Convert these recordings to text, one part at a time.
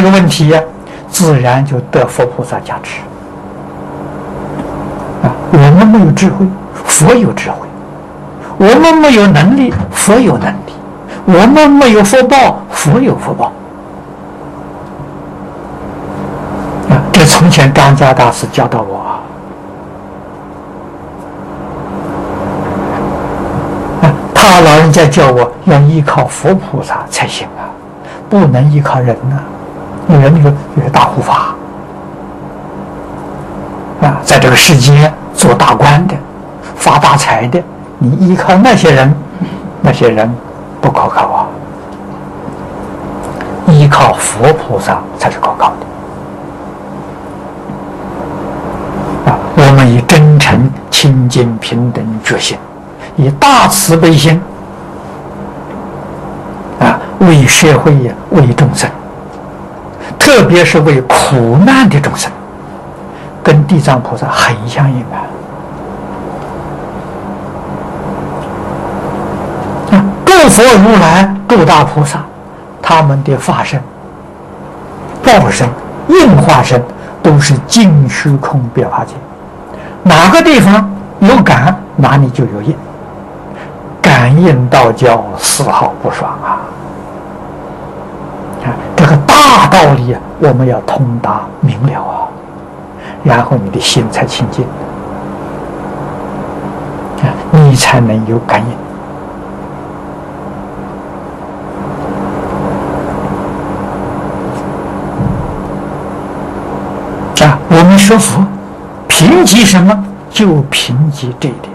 个问题呀，自然就得佛菩萨加持。我们没有智慧，佛有智慧；我们没有能力，佛有能力；我们没有福报，佛有福报。这从前张家大师教导我他老人家叫我要依靠佛菩萨才行不能依靠人有人有大护法在这个世界做大官的、发大财的，你依靠那些人不可靠依靠佛菩萨才是可靠的。我们以真诚、清净、平等决心，以大慈悲心为社会为众生，特别是为苦难的众生，跟地藏菩萨很相应诸佛如来、诸大菩萨，他们的法身、报身、应化身都是尽虚空变化界，哪个地方有感，哪里就有应，感应道交，丝毫不爽这个大道理我们要通达明了然后你的心才清净你才能有感应我们学佛凭藉什么？就凭藉这一点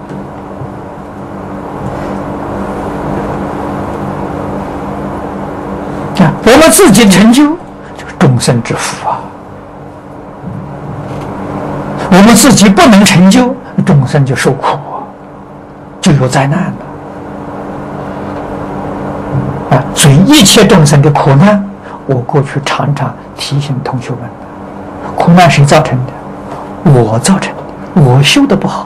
我们自己成就就是众生之福我们自己不能成就，众生就受苦就有灾难了所以一切众生的苦难，我过去常常提醒同学们，苦难谁造成的？我造成的，我修的不好，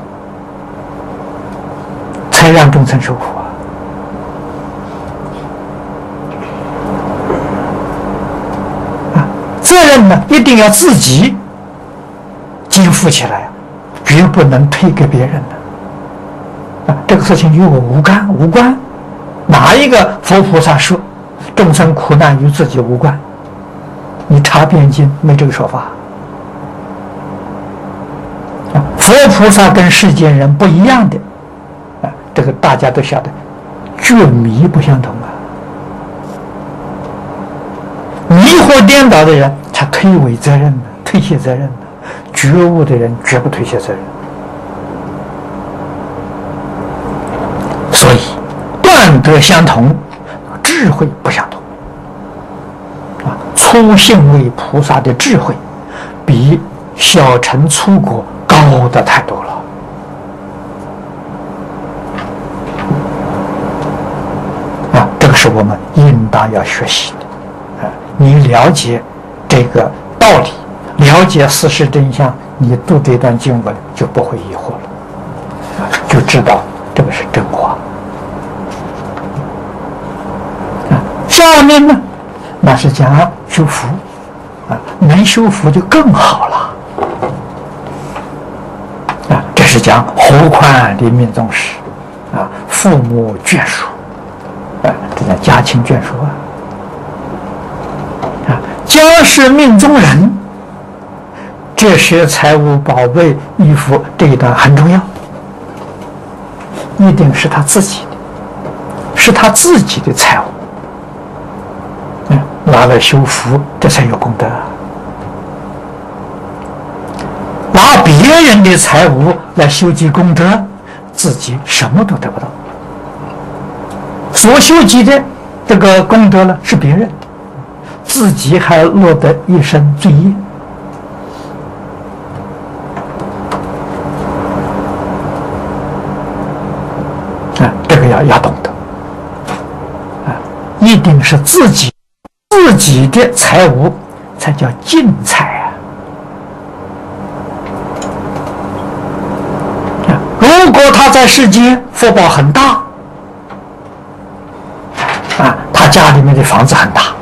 才让众生受苦责任呢，一定要自己肩负起来，绝不能推给别人这个事情与我无关。哪一个佛菩萨说众生苦难与自己无关？你查遍经没这个说法。佛菩萨跟世间人不一样的这个大家都晓得，觉迷不相同迷惑颠倒的人他推诿责任推卸责任觉悟的人绝不推卸责任。所以断德相同，智慧不相同粗信位菩萨的智慧比小乘粗果高的太多了这个是我们应当要学习的你了解这个道理，了解事实真相，你读这段经文就不会疑惑了就知道这个是真话下面呢，那是讲修福能修福就更好了这是讲和宽的命宗师父母眷属这叫家亲眷属家是命中人，这些财物宝贝衣服这一段很重要，一定是他自己的，是他自己的财物拿来修福，这才有功德拿别人的财物来修积功德，自己什么都得不到，所修积的这个功德呢是别人的，自己还落得一身罪业这个要懂得一定是自己的财物才叫净财如果他在世间福报很大他家里面的房子很大